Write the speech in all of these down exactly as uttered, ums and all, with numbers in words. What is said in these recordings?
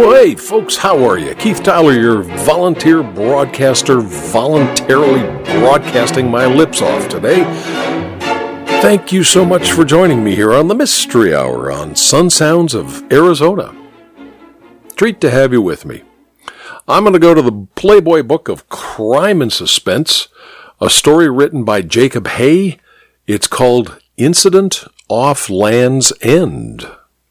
Well, hey, folks, how are you? Keith Tyler, your volunteer broadcaster, voluntarily broadcasting my lips off today. Thank you so much for joining me here on the Mystery Hour on Sun Sounds of Arizona. Treat to have you with me. I'm going to go to the Playboy Book of Crime and Suspense, a story written by Jacob Hay. It's called Incident Off Land's End.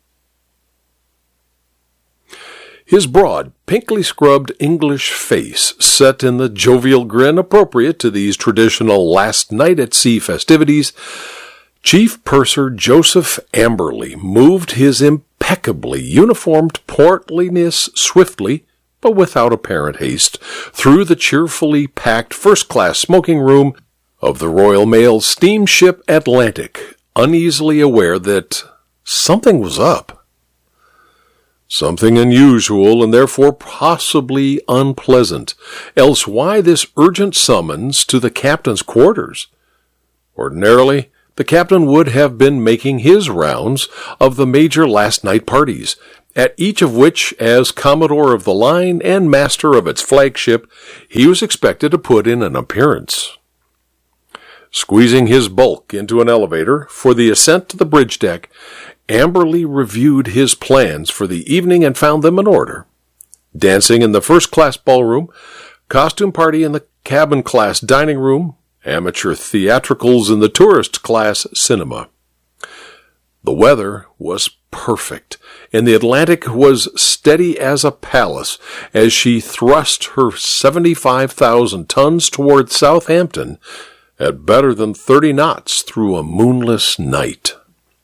His broad, pinkly scrubbed English face set in the jovial grin appropriate to these traditional last night at sea festivities, Chief Purser Joseph Amberley moved his impeccably uniformed portliness swiftly, but without apparent haste, through the cheerfully packed first-class smoking room of the Royal Mail steamship Atlantic, uneasily aware that something was up. Something unusual and therefore possibly unpleasant. Else why this urgent summons to the captain's quarters? Ordinarily, the captain would have been making his rounds of the major last night parties, at each of which, as Commodore of the line and master of its flagship, he was expected to put in an appearance. Squeezing his bulk into an elevator for the ascent to the bridge deck, Amberley reviewed his plans for the evening and found them in order. Dancing in the first-class ballroom, costume party in the cabin-class dining room, amateur theatricals in the tourist-class cinema. The weather was perfect, and the Atlantic was steady as a palace as she thrust her seventy-five thousand tons toward Southampton at better than thirty knots through a moonless night.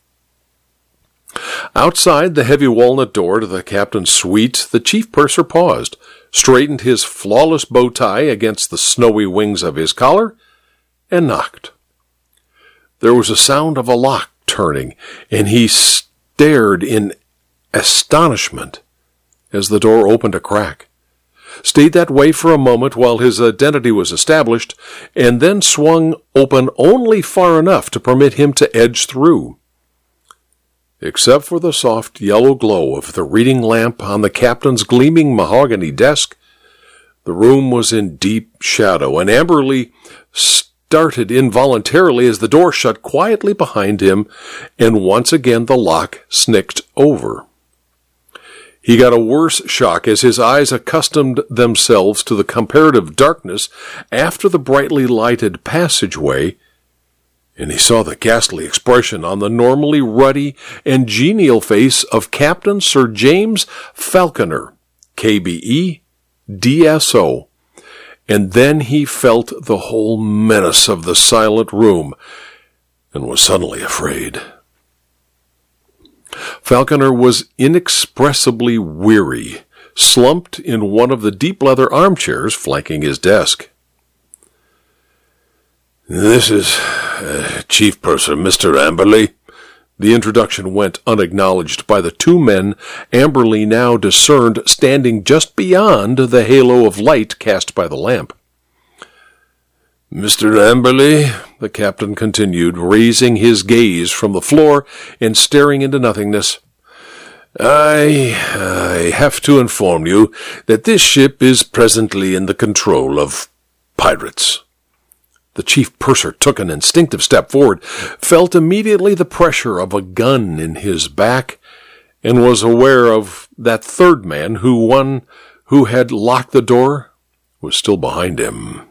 Outside the heavy walnut door to the captain's suite, the chief purser paused, straightened his flawless bow tie against the snowy wings of his collar, and knocked. There was a sound of a lock turning, and he stared in astonishment as the door opened a crack, stayed that way for a moment while his identity was established, and then swung open only far enough to permit him to edge through. Except for the soft yellow glow of the reading lamp on the captain's gleaming mahogany desk, the room was in deep shadow, and Amberley started involuntarily as the door shut quietly behind him, and once again the lock snicked over. He got a worse shock as his eyes accustomed themselves to the comparative darkness after the brightly lighted passageway, and he saw the ghastly expression on the normally ruddy and genial face of Captain Sir James Falconer, K B E, D S O. And then he felt the whole menace of the silent room, and was suddenly afraid. Falconer was inexpressibly weary, slumped in one of the deep leather armchairs flanking his desk. "This is uh, Chief Purser, Mister Amberley." The introduction went unacknowledged by the two men Amberley now discerned standing just beyond the halo of light cast by the lamp. "Mister Amberley," the captain continued, raising his gaze from the floor and staring into nothingness, I, I have to inform you that this ship is presently in the control of pirates." The chief purser took an instinctive step forward, felt immediately the pressure of a gun in his back, and was aware of that third man who one who had locked the door was still behind him.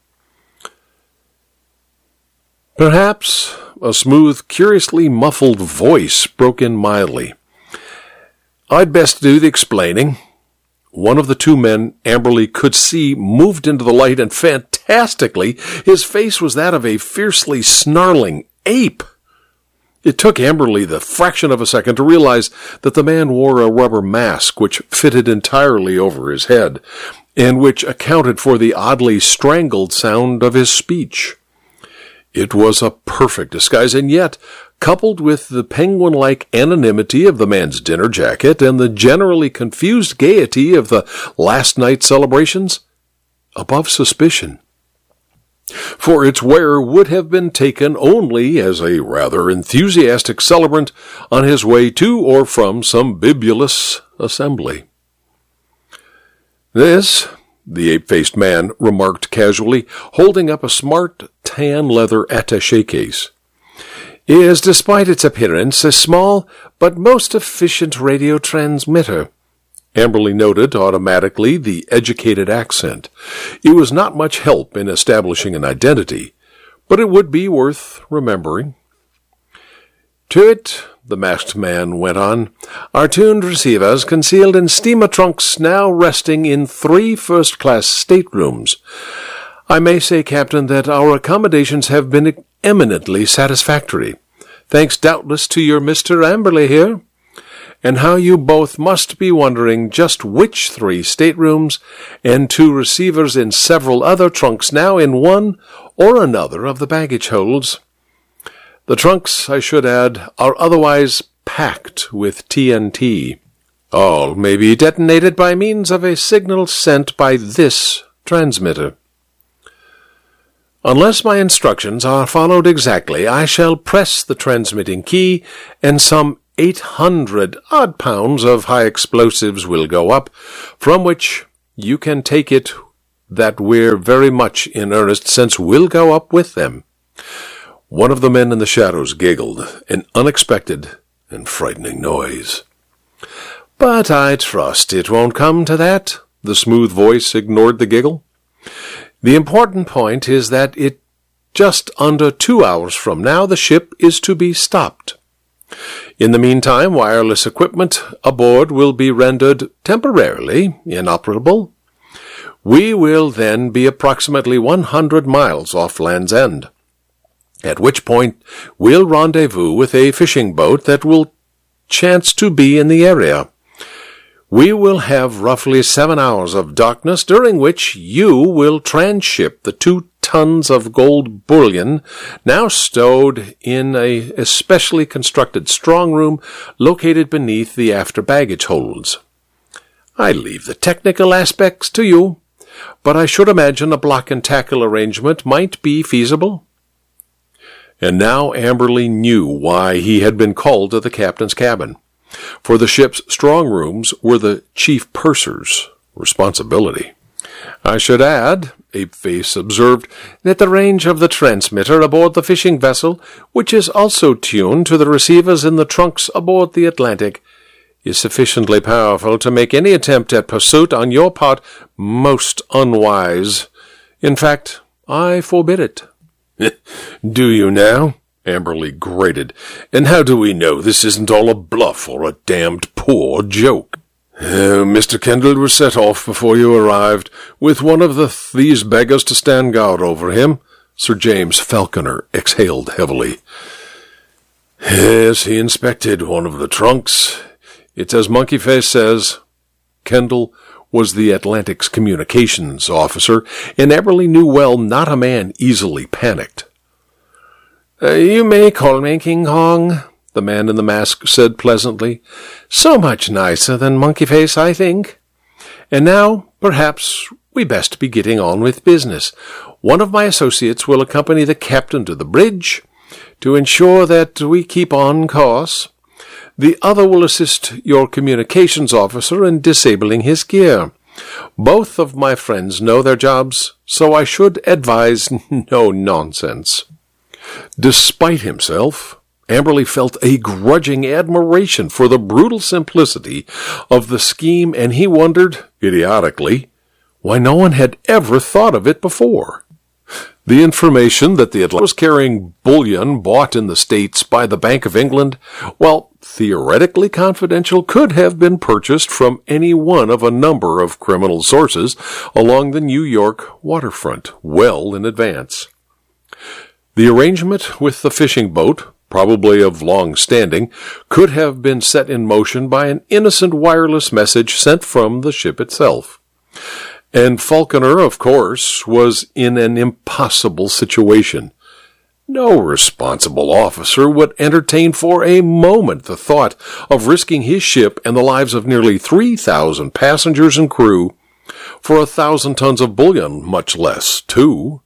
Perhaps a smooth, curiously muffled voice broke in mildly. "I'd best do the explaining." One of the two men Amberley could see moved into the light, and fantastically, his face was that of a fiercely snarling ape. It took Amberley the fraction of a second to realize that the man wore a rubber mask which fitted entirely over his head, and which accounted for the oddly strangled sound of his speech. It was a perfect disguise, and yet, coupled with the penguin-like anonymity of the man's dinner jacket and the generally confused gaiety of the last night celebrations, above suspicion. For its wearer would have been taken only as a rather enthusiastic celebrant on his way to or from some bibulous assembly. This, the ape-faced man remarked casually, holding up a smart tan leather attaché case, is, despite its appearance, a small but most efficient radio transmitter. Amberly noted automatically the educated accent. It was not much help in establishing an identity, but it would be worth remembering. To it, the masked man went on, are tuned receivers concealed in steamer trunks now resting in three first-class staterooms. I may say, Captain, that our accommodations have been eminently satisfactory, thanks doubtless to your Mister Amberly here, and how you both must be wondering just which three staterooms and two receivers in several other trunks now in one or another of the baggage holds. The trunks, I should add, are otherwise packed with T N T. All may be detonated by means of a signal sent by this transmitter. Unless my instructions are followed exactly, I shall press the transmitting key, and some eight hundred odd pounds of high explosives will go up, from which you can take it that we're very much in earnest, since we'll go up with them. One of the men in the shadows giggled, an unexpected and frightening noise. But I trust it won't come to that. The smooth voice ignored the giggle. The important point is that it just under two hours from now the ship is to be stopped. In the meantime, wireless equipment aboard will be rendered temporarily inoperable. We will then be approximately one hundred miles off Land's End, at which point we'll rendezvous with a fishing boat that will chance to be in the area. We will have roughly seven hours of darkness, during which you will transship the two tons of gold bullion now stowed in a especially constructed strong room located beneath the after baggage holds. I leave the technical aspects to you, but I should imagine a block and tackle arrangement might be feasible. And now Amberly knew why he had been called to the captain's cabin. For the ship's strong rooms were the chief purser's responsibility. I should add, Apeface observed, that the range of the transmitter aboard the fishing vessel, which is also tuned to the receivers in the trunks aboard the Atlantic, is sufficiently powerful to make any attempt at pursuit on your part most unwise. In fact, I forbid it. Do you now? Amberly grated. And how do we know this isn't all a bluff or a damned poor joke? Uh, Mister Kendall was set off before you arrived, with one of the th- these beggars to stand guard over him. Sir James Falconer exhaled heavily. Yes, he inspected one of the trunks. It's as Monkeyface says. Kendall was the Atlantic's communications officer, and Amberly knew well not a man easily panicked. Uh, you may call me King Kong, the man in the mask said pleasantly. So much nicer than Monkeyface, I think. And now, perhaps, we best be getting on with business. One of my associates will accompany the captain to the bridge to ensure that we keep on course. The other will assist your communications officer in disabling his gear. Both of my friends know their jobs, so I should advise no nonsense. Despite himself, Amberly felt a grudging admiration for the brutal simplicity of the scheme, and he wondered, idiotically, why no one had ever thought of it before. The information that the Atlantic was carrying bullion bought in the States by the Bank of England, while theoretically confidential, could have been purchased from any one of a number of criminal sources along the New York waterfront well in advance. The arrangement with the fishing boat, probably of long standing, could have been set in motion by an innocent wireless message sent from the ship itself. And Falconer, of course, was in an impossible situation. No responsible officer would entertain for a moment the thought of risking his ship and the lives of nearly three thousand passengers and crew for a thousand tons of bullion, much less two.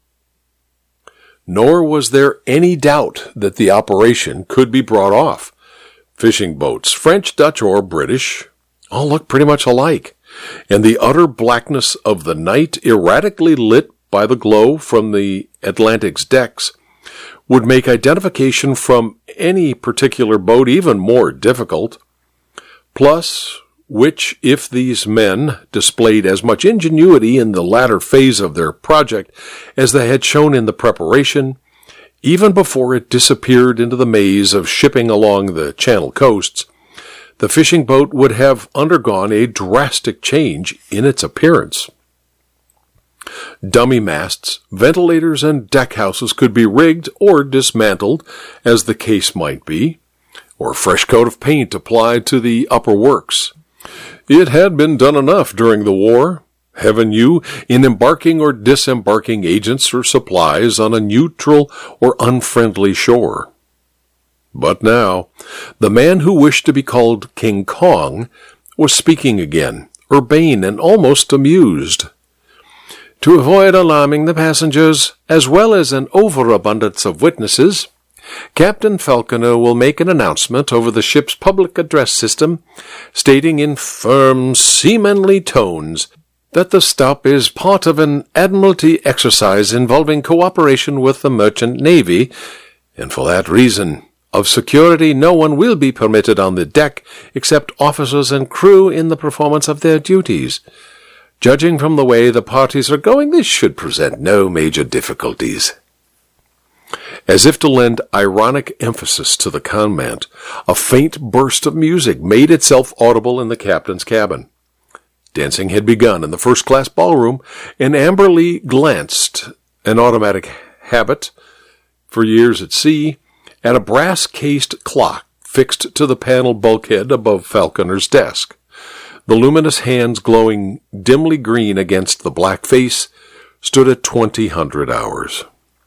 Nor was there any doubt that the operation could be brought off. Fishing boats, French, Dutch, or British, all looked pretty much alike. and the utter blackness of the night, erratically lit by the glow from the Atlantic's decks, would make identification from any particular boat even more difficult. Plus, which, if these men displayed as much ingenuity in the latter phase of their project as they had shown in the preparation, even before it disappeared into the maze of shipping along the Channel coasts, the fishing boat would have undergone a drastic change in its appearance. Dummy masts, ventilators, and deckhouses could be rigged or dismantled, as the case might be, or a fresh coat of paint applied to the upper works. It had been done enough during the war, heaven knew, in embarking or disembarking agents or supplies on a neutral or unfriendly shore. But now, the man who wished to be called King Kong was speaking again, urbane and almost amused. To avoid alarming the passengers, as well as an overabundance of witnesses, Captain Falconer will make an announcement over the ship's public address system, stating in firm, seamanly tones that the stop is part of an Admiralty exercise involving cooperation with the Merchant Navy, and for that reason, of security, no one will be permitted on the deck except officers and crew in the performance of their duties. Judging from the way the parties are going, this should present no major difficulties. As if to lend ironic emphasis to the comment, a faint burst of music made itself audible in the captain's cabin. Dancing had begun in the first-class ballroom, and Amberley glanced, an automatic habit for years at sea, at a brass-cased clock fixed to the panel bulkhead above Falconer's desk. The luminous hands glowing dimly green against the black face stood at twenty hundred hours.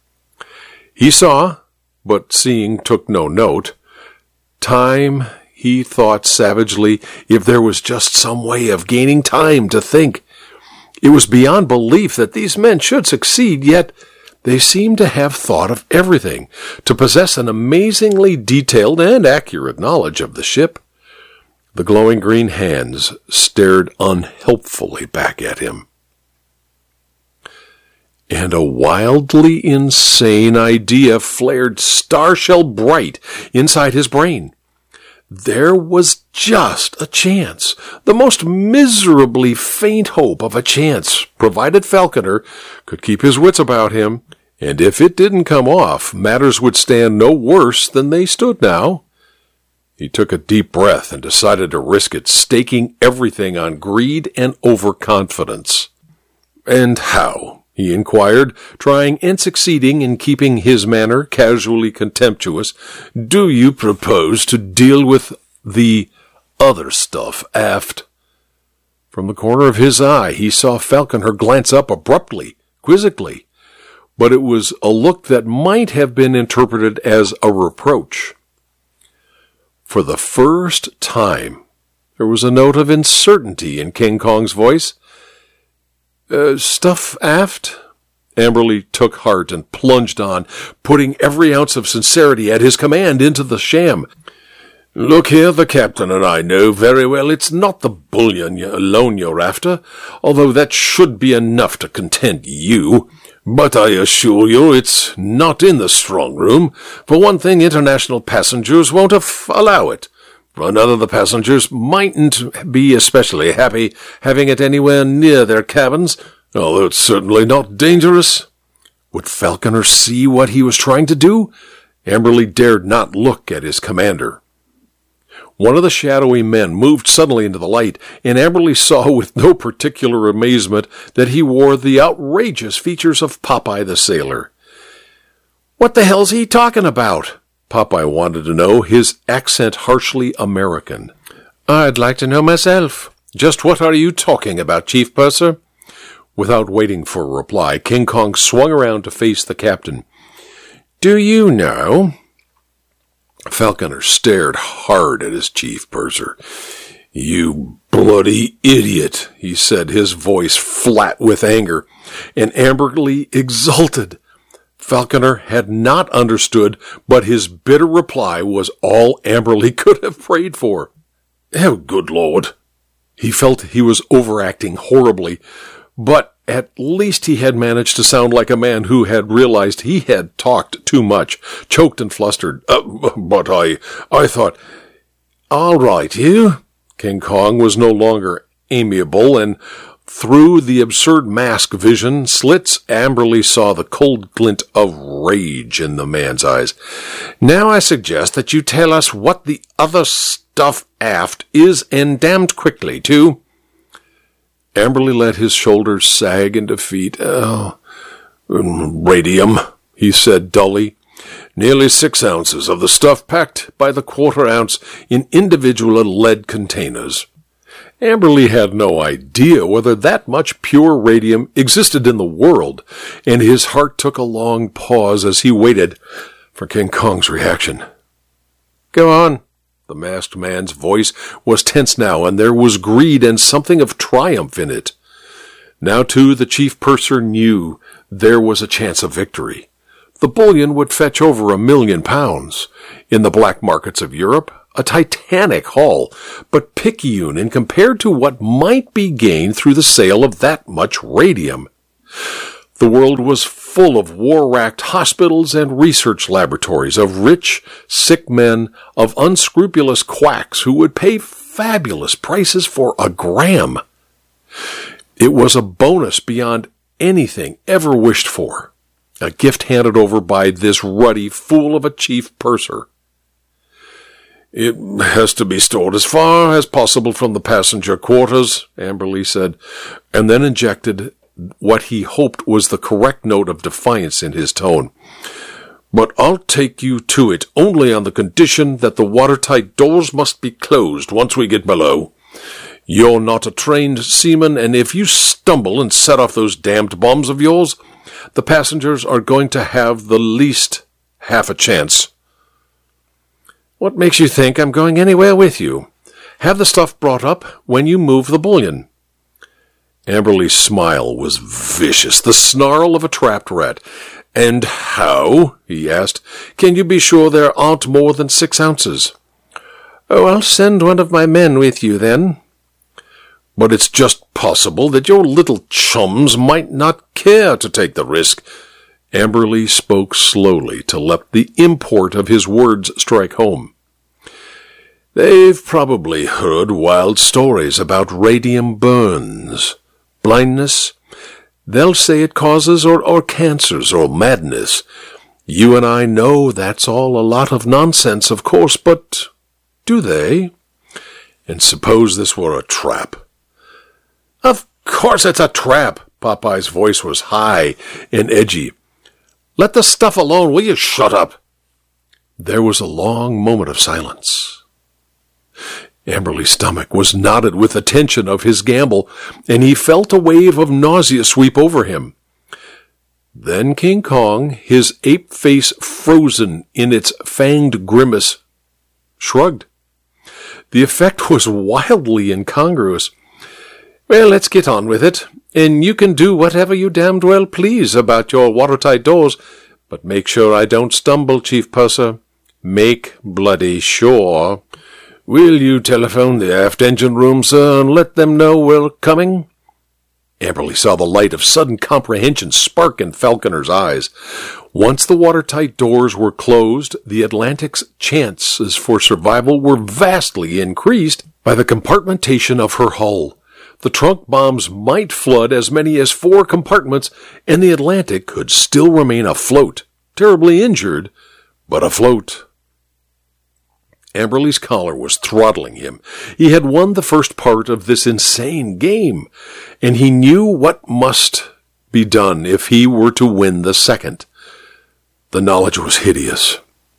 He saw, but seeing took no note. Time, he thought savagely, if there was just some way of gaining time to think. It was beyond belief that these men should succeed, yet they seemed to have thought of everything, to possess an amazingly detailed and accurate knowledge of the ship. The glowing green hands stared unhelpfully back at him. And a wildly insane idea flared star-shell bright inside his brain. There was just a chance, the most miserably faint hope of a chance, provided Falconer could keep his wits about him, and if it didn't come off, matters would stand no worse than they stood now. He took a deep breath and decided to risk it, staking everything on greed and overconfidence. And how? He inquired, trying and succeeding in keeping his manner casually contemptuous. Do you propose to deal with the other stuff aft? From the corner of his eye, he saw Falconer glance up abruptly, quizzically, but it was a look that might have been interpreted as a reproach. For the first time, there was a note of uncertainty in King Kong's voice. Uh, stuff aft? Amberley took heart and plunged on, putting every ounce of sincerity at his command into the sham. Look here, the captain and I know very well it's not the bullion alone you're after, although that should be enough to content you. But I assure you it's not in the strong room. For one thing, international passengers won't af- allow it. For another, the passengers mightn't be especially happy having it anywhere near their cabins, although it's certainly not dangerous. Would Falconer see what he was trying to do? Amberley dared not look at his commander. One of the shadowy men moved suddenly into the light, and Amberley saw with no particular amazement that he wore the outrageous features of Popeye the sailor. What the hell's he talking about? Popeye wanted to know, his accent harshly American. I'd like to know myself. Just what are you talking about, Chief Purser? Without waiting for a reply, King Kong swung around to face the captain. Do you know? Falconer stared hard at his chief purser. You bloody idiot, he said, his voice flat with anger, and Amberley exulted. Falconer had not understood, but his bitter reply was all Amberley could have prayed for. Oh, good Lord! He felt he was overacting horribly, but at least he had managed to sound like a man who had realized he had talked too much, choked and flustered. Uh, but I, I thought, all right, you. King Kong was no longer amiable, and through the absurd mask vision slits, Amberly saw the cold glint of rage in the man's eyes. Now I suggest that you tell us what the other stuff aft is, and damned quickly, too. Amberly let his shoulders sag in defeat. Oh, radium, he said dully. Nearly six ounces of the stuff packed by the quarter ounce in individual lead containers. Amberly had no idea whether that much pure radium existed in the world, and his heart took a long pause as he waited for King Kong's reaction. Go on. The masked man's voice was tense now, and there was greed and something of triumph in it. Now, too, the chief purser knew there was a chance of victory. The bullion would fetch over a million pounds. In the black markets of Europe, a titanic haul, but picayune in compared to what might be gained through the sale of that much radium. The world was full of war-racked hospitals and research laboratories, of rich, sick men, of unscrupulous quacks who would pay fabulous prices for a gram. It was a bonus beyond anything ever wished for. A gift handed over by this ruddy fool of a chief purser. It has to be stored as far as possible from the passenger quarters, Amberly said, and then injected what he hoped was the correct note of defiance in his tone. But I'll take you to it only on the condition that the watertight doors must be closed once we get below. You're not a trained seaman, and if you stumble and set off those damned bombs of yours, the passengers are going to have the least half a chance. What makes you think I'm going anywhere with you? Have the stuff brought up when you move the bullion. Amberly's smile was vicious, the snarl of a trapped rat. And how, he asked, can you be sure there aren't more than six ounces? Oh, I'll send one of my men with you, then. But it's just possible that your little chums might not care to take the risk. Amberly spoke slowly to let the import of his words strike home. They've probably heard wild stories about radium burns, blindness. They'll say it causes or, or cancers or madness. You and I know that's all a lot of nonsense, of course, but do they? And suppose this were a trap? Of course it's a trap. Popeye's voice was high and edgy. Let the stuff alone, will you shut up? There was a long moment of silence. Amberly's stomach was knotted with the tension of his gamble, and he felt a wave of nausea sweep over him. Then King Kong, his ape face frozen in its fanged grimace, shrugged. The effect was wildly incongruous. Well, let's get on with it, and you can do whatever you damned well please about your watertight doors, but make sure I don't stumble, Chief Purser. Make bloody sure. Will you telephone the aft engine room, sir, and let them know we're coming? Amberly saw the light of sudden comprehension spark in Falconer's eyes. Once the watertight doors were closed, the Atlantic's chances for survival were vastly increased by the compartmentation of her hull. The trunk bombs might flood as many as four compartments, and the Atlantic could still remain afloat, terribly injured, but afloat. Amberly's collar was throttling him. He had won the first part of this insane game, and he knew what must be done if he were to win the second. The knowledge was hideous.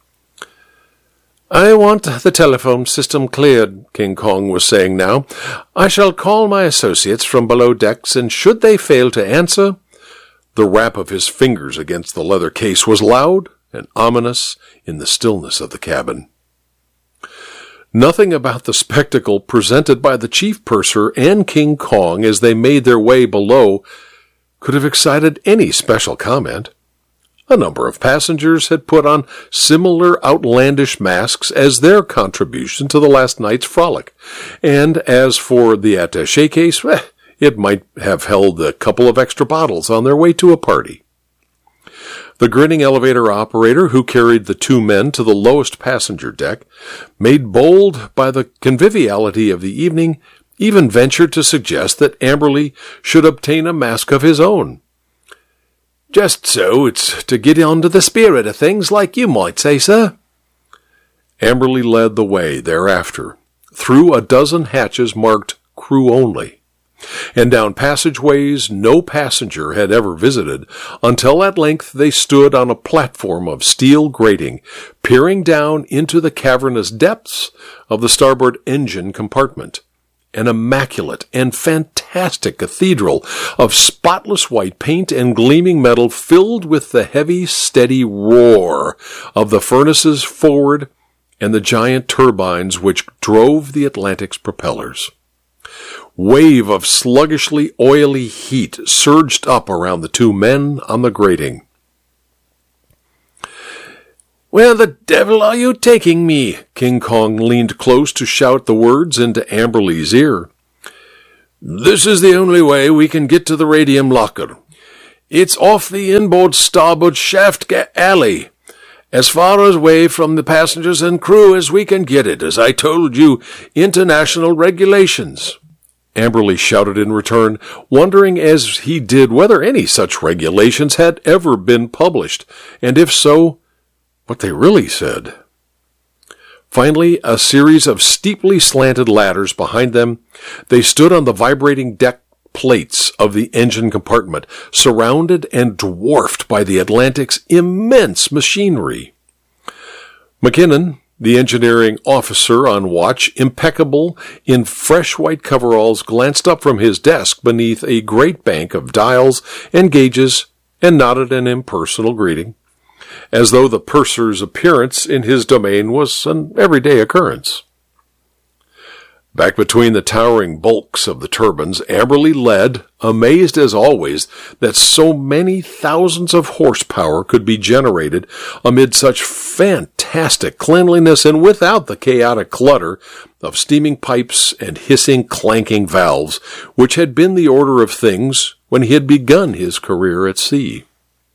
I want the telephone system cleared, King Kong was saying now. I shall call my associates from below decks, and should they fail to answer... The rap of his fingers against the leather case was loud and ominous in the stillness of the cabin. Nothing about the spectacle presented by the chief purser and King Kong as they made their way below could have excited any special comment. A number of passengers had put on similar outlandish masks as their contribution to the last night's frolic, and as for the attaché case, eh, it might have held a couple of extra bottles on their way to a party. The grinning elevator operator who carried the two men to the lowest passenger deck, made bold by the conviviality of the evening, even ventured to suggest that Amberley should obtain a mask of his own. "Just so it's to get on to the spirit of things, like you might say, sir." Amberley led the way thereafter, through a dozen hatches marked crew only, and down passageways no passenger had ever visited, until at length they stood on a platform of steel grating, peering down into the cavernous depths of the starboard engine compartment. An immaculate and fantastic cathedral of spotless white paint and gleaming metal, filled with the heavy, steady roar of the furnaces forward and the giant turbines which drove the Atlantic's propellers. Wave of sluggishly oily heat surged up around the two men on the grating. "Where the devil are you taking me?" King Kong leaned close to shout the words into Amberley's ear. "This is the only way we can get to the radium locker. It's off the inboard starboard shaft alley, as far away from the passengers and crew as we can get it, as I told you, international regulations." Amberley shouted in return, wondering as he did whether any such regulations had ever been published, and if so, what they really said. Finally, a series of steeply slanted ladders behind them, they stood on the vibrating deck plates of the engine compartment, surrounded and dwarfed by the Atlantic's immense machinery. McKinnon, the engineering officer on watch, impeccable in fresh white coveralls, glanced up from his desk beneath a great bank of dials and gauges and nodded an impersonal greeting, as though the purser's appearance in his domain was an everyday occurrence. Back between the towering bulks of the turbines, Amberley led, amazed as always that so many thousands of horsepower could be generated amid such fantastic cleanliness and without the chaotic clutter of steaming pipes and hissing, clanking valves, which had been the order of things when he had begun his career at sea.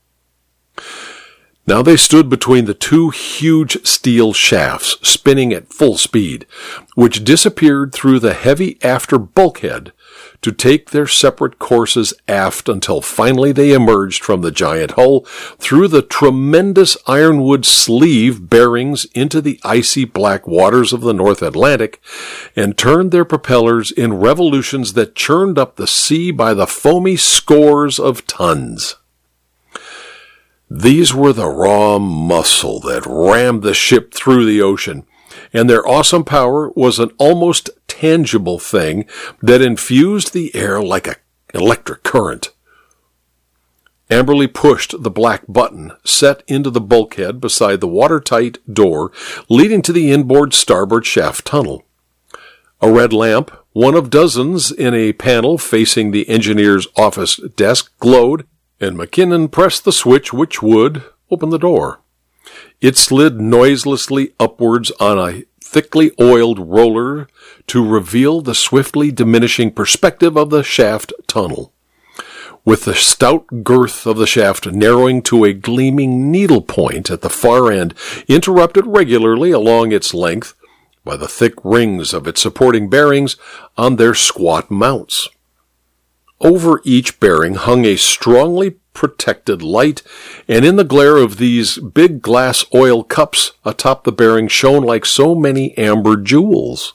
Now they stood between the two huge steel shafts, spinning at full speed, which disappeared through the heavy after bulkhead to take their separate courses aft until finally they emerged from the giant hull through the tremendous ironwood sleeve bearings into the icy black waters of the North Atlantic and turned their propellers in revolutions that churned up the sea by the foamy scores of tons. These were the raw muscle that rammed the ship through the ocean, and their awesome power was an almost tangible thing that infused the air like an electric current. Amberley pushed the black button set into the bulkhead beside the watertight door leading to the inboard starboard shaft tunnel. A red lamp, one of dozens in a panel facing the engineer's office desk, glowed, and McKinnon pressed the switch which would open the door. It slid noiselessly upwards on a thickly oiled roller to reveal the swiftly diminishing perspective of the shaft tunnel, with the stout girth of the shaft narrowing to a gleaming needle point at the far end, interrupted regularly along its length by the thick rings of its supporting bearings on their squat mounts. Over each bearing hung a strongly protected light, and in the glare of these big glass oil cups atop the bearing shone like so many amber jewels.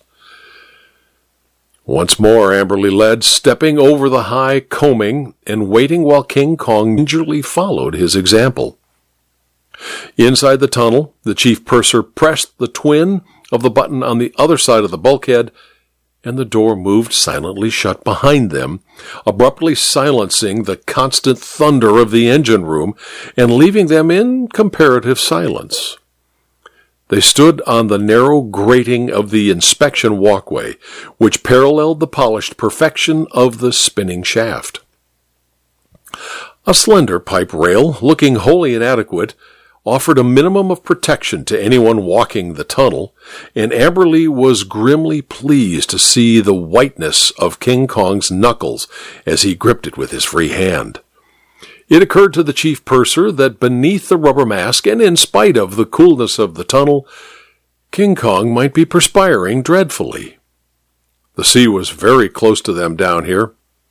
Once more Amberley led, stepping over the high combing and waiting while King Kong gingerly followed his example. Inside the tunnel, the chief purser pressed the twin of the button on the other side of the bulkhead, and the door moved silently shut behind them, abruptly silencing the constant thunder of the engine room and leaving them in comparative silence. They stood on the narrow grating of the inspection walkway, which paralleled the polished perfection of the spinning shaft. A slender pipe rail, looking wholly inadequate, offered a minimum of protection to anyone walking the tunnel, and Amberly was grimly pleased to see the whiteness of King Kong's knuckles as he gripped it with his free hand. It occurred to the chief purser that beneath the rubber mask, and in spite of the coolness of the tunnel, King Kong might be perspiring dreadfully. The sea was very close to them down here.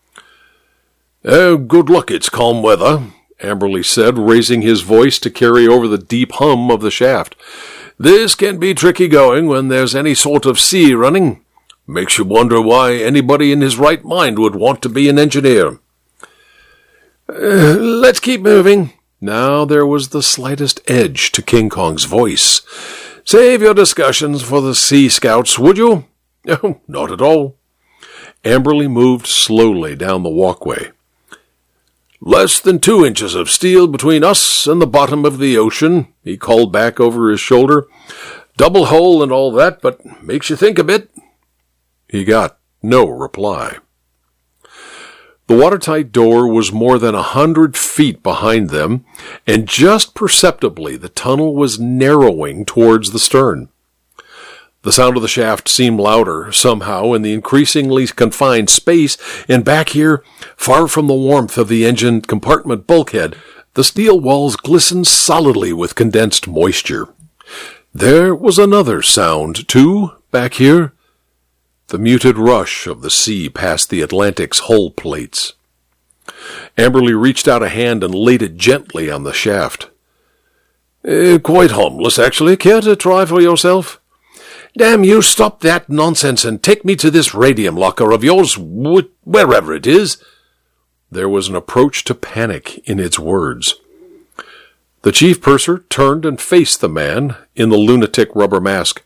"Oh, good luck it's calm weather," Amberly said, raising his voice to carry over the deep hum of the shaft. "This can be tricky going when there's any sort of sea running. Makes you wonder why anybody in his right mind would want to be an engineer." Uh, let's keep moving. Now there was the slightest edge to King Kong's voice. "Save your discussions for the Sea Scouts, would you?" "Oh, not at all." Amberly moved slowly down the walkway. "Less than two inches of steel between us and the bottom of the ocean," he called back over his shoulder. "Double hull and all that, but makes you think a bit." He got no reply. The watertight door was more than a hundred feet behind them, and just perceptibly the tunnel was narrowing towards the stern. The sound of the shaft seemed louder, somehow, in the increasingly confined space, and back here, far from the warmth of the engine compartment bulkhead, the steel walls glistened solidly with condensed moisture. There was another sound, too, back here. The muted rush of the sea past the Atlantic's hull plates. Amberly reached out a hand and laid it gently on the shaft. Uh, quite harmless, actually. Care to try for yourself? Damn you, stop that nonsense and take me to this radium locker of yours, wh- wherever it is. There was an approach to panic in its words. The chief purser turned and faced the man in the lunatic rubber mask.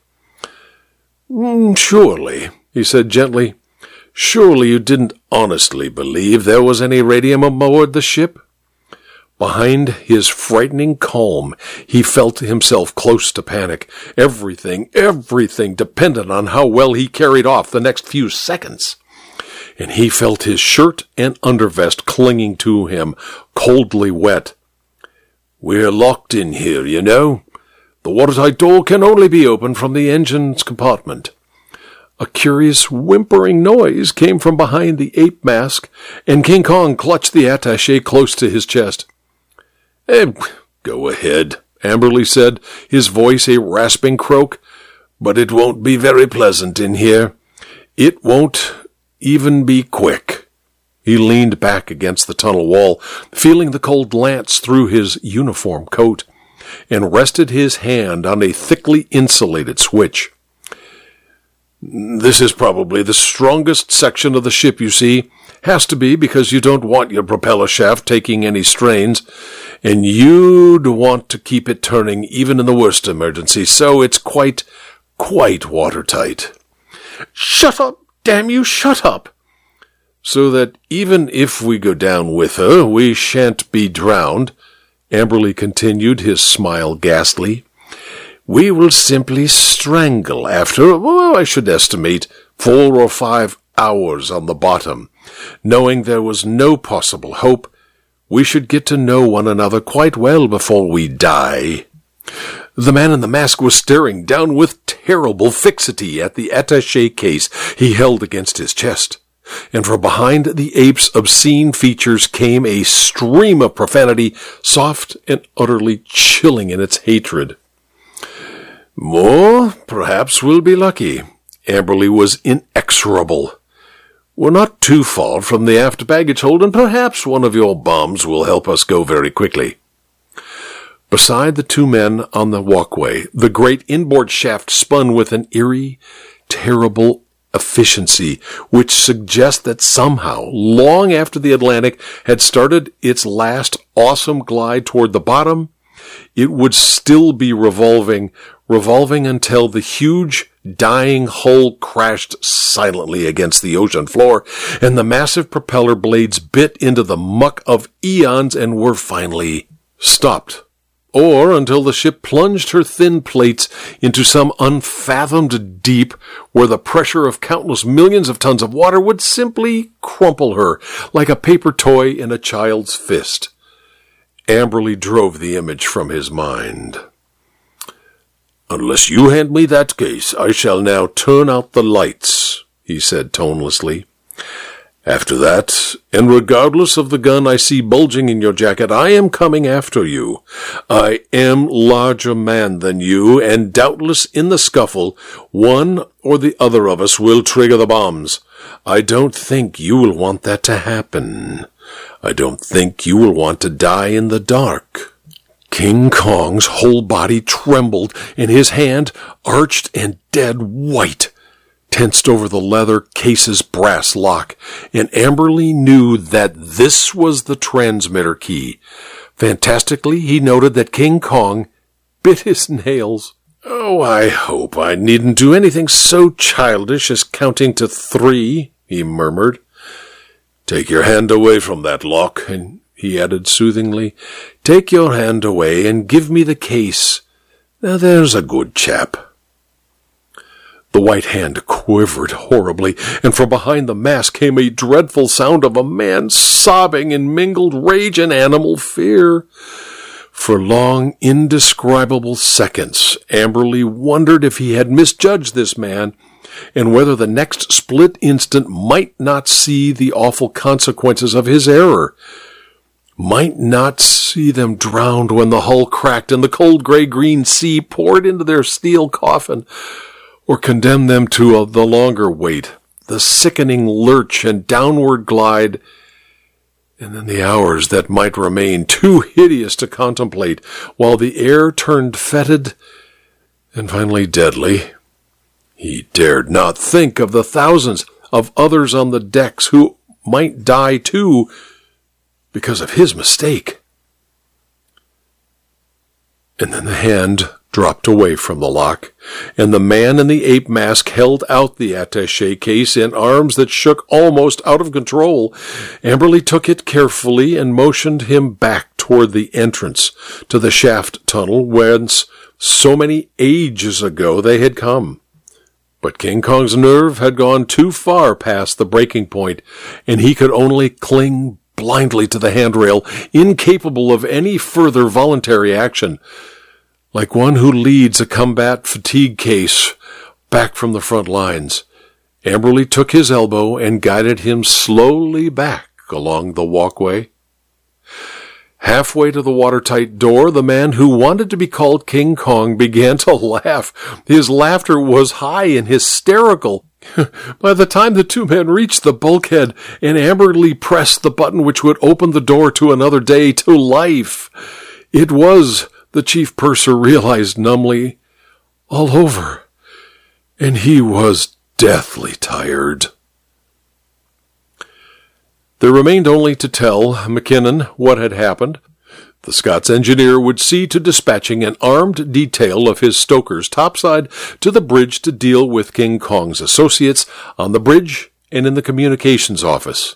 Mm, surely, he said gently, surely you didn't honestly believe there was any radium aboard the ship? Behind his frightening calm, he felt himself close to panic. Everything, everything depended on how well he carried off the next few seconds. And he felt his shirt and undervest clinging to him, coldly wet. "We're locked in here, you know. The watertight door can only be opened from the engine's compartment." A curious whimpering noise came from behind the ape mask, and King Kong clutched the attaché close to his chest. Eh, go ahead, Amberly said, his voice a rasping croak. "But it won't be very pleasant in here. It won't even be quick." He leaned back against the tunnel wall, feeling the cold lance through his uniform coat, and rested his hand on a thickly insulated switch. "This is probably the strongest section of the ship, you see. Has to be, because you don't want your propeller shaft taking any strains, and you'd want to keep it turning even in the worst emergency, so it's quite, quite watertight." "Shut up, damn you, shut up!" "So that even if we go down with her, we shan't be drowned," Amberly continued, his smile ghastly. "We will simply strangle after, well, I should estimate, four or five hours on the bottom. Knowing there was no possible hope, we should get to know one another quite well before we die." The man in the mask was staring down with terrible fixity at the attaché case he held against his chest, and from behind the ape's obscene features came a stream of profanity, soft and utterly chilling in its hatred. "More? Perhaps we'll be lucky." Amberly was inexorable. "We're not too far from the aft baggage hold, and perhaps one of your bombs will help us go very quickly." Beside the two men on the walkway, the great inboard shaft spun with an eerie, terrible efficiency, which suggests that somehow, long after the Atlantic had started its last awesome glide toward the bottom, it would still be revolving, revolving until the huge, dying hull crashed silently against the ocean floor, and the massive propeller blades bit into the muck of eons and were finally stopped. Or until the ship plunged her thin plates into some unfathomed deep where the pressure of countless millions of tons of water would simply crumple her like a paper toy in a child's fist. Amberley drove the image from his mind. "Unless you hand me that case, I shall now turn out the lights," he said tonelessly. "After that, and regardless of the gun I see bulging in your jacket, I am coming after you. I am larger man than you, and doubtless in the scuffle, one or the other of us will trigger the bombs. I don't think you will want that to happen. I don't think you will want to die in the dark." King Kong's whole body trembled, and his hand, arched and dead white, tensed over the leather case's brass lock, and Amberley knew that this was the transmitter key. Fantastically, he noted that King Kong bit his nails. "Oh, I hope I needn't do anything so childish as counting to three," he murmured. "Take your hand away from that lock," and he added soothingly, "Take your hand away and give me the case. Now there's a good chap." The white hand quivered horribly, and from behind the mask came a dreadful sound of a man sobbing in mingled rage and animal fear. For long, indescribable seconds, Amberley wondered if he had misjudged this man, and whether the next split instant might not see the awful consequences of his error, might not see them drowned when the hull cracked and the cold gray-green sea poured into their steel coffin, or condemn them to a, the longer wait, the sickening lurch and downward glide, and then the hours that might remain too hideous to contemplate, while the air turned fetid and finally deadly. He dared not think of the thousands of others on the decks who might die too because of his mistake. And then the hand dropped away from the lock, and the man in the ape mask held out the attaché case in arms that shook almost out of control. Amberley took it carefully and motioned him back toward the entrance to the shaft tunnel whence so many ages ago they had come. But King Kong's nerve had gone too far past the breaking point, and he could only cling blindly to the handrail, incapable of any further voluntary action. Like one who leads a combat fatigue case back from the front lines, Amberley took his elbow and guided him slowly back along the walkway. Halfway to the watertight door, the man who wanted to be called King Kong began to laugh. His laughter was high and hysterical. By the time the two men reached the bulkhead and Amberley pressed the button which would open the door to another day, to life, it was, the chief purser realized numbly, all over, and he was deathly tired. There remained only to tell McKinnon what had happened. The Scots engineer would see to dispatching an armed detail of his stokers topside to the bridge to deal with King Kong's associates on the bridge and in the communications office.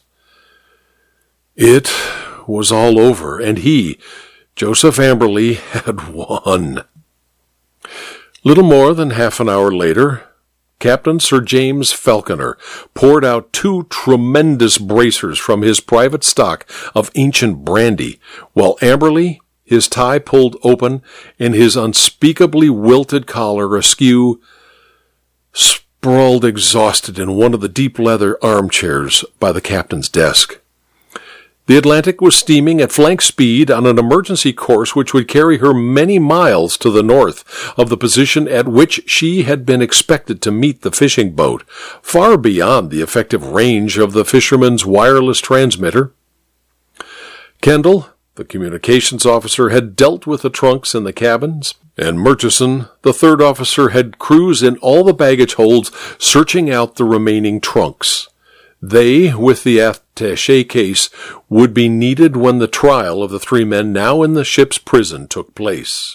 It was all over, and he, Joseph Amberley, had won. Little more than half an hour later, Captain Sir James Falconer poured out two tremendous bracers from his private stock of ancient brandy, while Amberley, his tie pulled open and his unspeakably wilted collar askew, sprawled exhausted in one of the deep leather armchairs by the captain's desk. The Atlantic was steaming at flank speed on an emergency course which would carry her many miles to the north of the position at which she had been expected to meet the fishing boat, far beyond the effective range of the fisherman's wireless transmitter. Kendall, the communications officer, had dealt with the trunks in the cabins, and Murchison, the third officer, had crews in all the baggage holds searching out the remaining trunks. They, with the attaché case, would be needed when the trial of the three men now in the ship's prison took place.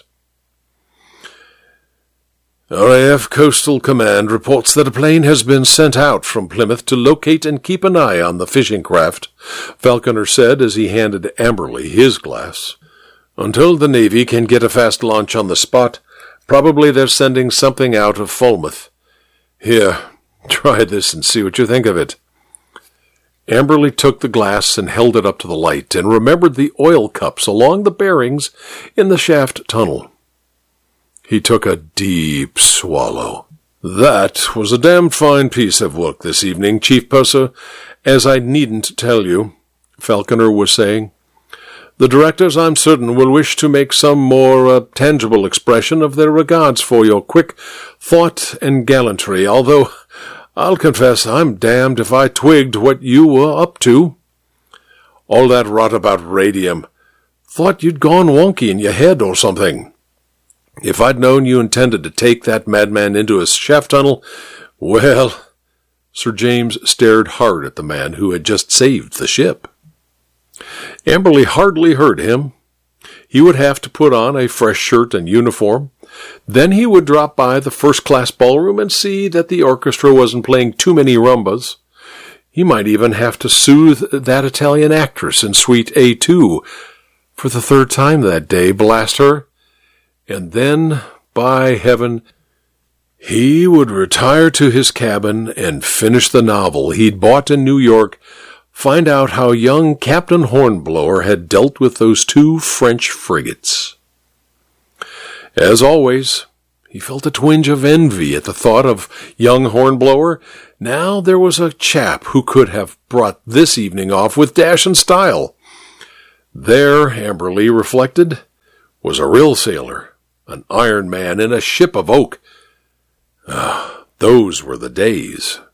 R A F Coastal Command reports that a plane has been sent out from Plymouth to locate and keep an eye on the fishing craft, Falconer said as he handed Amberley his glass. Until the Navy can get a fast launch on the spot, probably they're sending something out of Falmouth. Here, try this and see what you think of it. Amberley took the glass and held it up to the light and remembered the oil cups along the bearings in the shaft tunnel. He took a deep swallow. "That was a damned fine piece of work this evening, Chief Purser, as I needn't tell you," Falconer was saying. "The directors, I'm certain, will wish to make some more uh, tangible expression of their regards for your quick thought and gallantry, although I'll confess I'm damned if I twigged what you were up to. All that rot about radium. Thought you'd gone wonky in your head or something. If I'd known you intended to take that madman into a shaft tunnel, well..." Sir James stared hard at the man who had just saved the ship. Amberley hardly heard him. He would have to put on a fresh shirt and uniform. Then he would drop by the first-class ballroom and see that the orchestra wasn't playing too many rumbas. He might even have to soothe that Italian actress in Suite A two for the third time that day, blast her. And then, by heaven, he would retire to his cabin and finish the novel he'd bought in New York, find out how young Captain Hornblower had dealt with those two French frigates. As always, he felt a twinge of envy at the thought of young Hornblower. Now there was a chap who could have brought this evening off with dash and style. There, Amberley reflected, was a real sailor, an iron man in a ship of oak. Ah, those were the days.